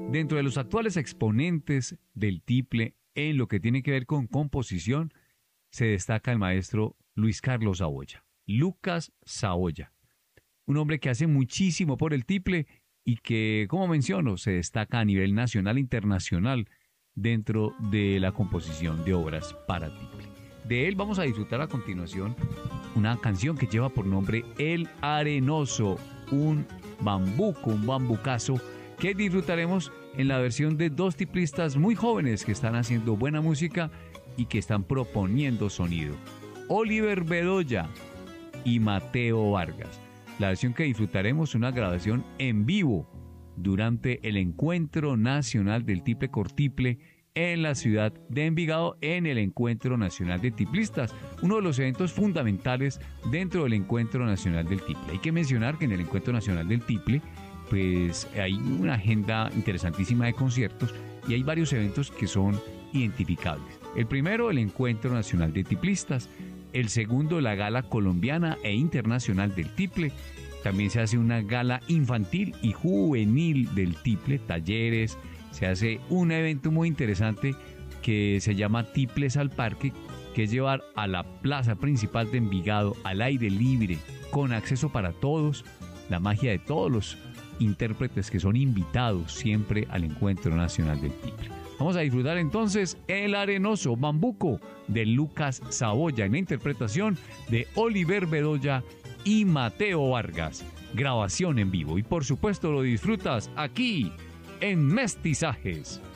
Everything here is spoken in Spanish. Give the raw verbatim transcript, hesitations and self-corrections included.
Dentro de los actuales exponentes del tiple en lo que tiene que ver con composición, se destaca el maestro Luis Carlos Saboya, Lucas Saboya, un hombre que hace muchísimo por el tiple y que, como menciono, se destaca a nivel nacional e internacional dentro de la composición de obras para tiple. De él vamos a disfrutar a continuación una canción que lleva por nombre El Arenoso, un bambuco, un bambucazo que disfrutaremos en la versión de dos tiplistas muy jóvenes que están haciendo buena música y que están proponiendo sonido, Oliver Bedoya y Mateo Vargas. La versión que disfrutaremos es una grabación en vivo durante el Encuentro Nacional del Tiple Cortiple en la ciudad de Envigado, en el Encuentro Nacional de Tiplistas, uno de los eventos fundamentales dentro del Encuentro Nacional del Tiple. Hay que mencionar que en el Encuentro Nacional del Tiple pues hay una agenda interesantísima de conciertos y hay varios eventos que son identificables. El primero, el Encuentro Nacional de Tiplistas. El segundo, la Gala Colombiana e Internacional del Tiple. También se hace una gala infantil y juvenil del tiple, talleres. Se hace un evento muy interesante que se llama Tiples al Parque, que es llevar a la plaza principal de Envigado al aire libre, con acceso para todos, la magia de todos los intérpretes que son invitados siempre al Encuentro Nacional del Tiple. Vamos a disfrutar entonces El Arenoso, Bambuco, de Lucas Saboya, en la interpretación de Oliver Bedoya y Mateo Vargas. Grabación en vivo y por supuesto lo disfrutas aquí en Mestizajes.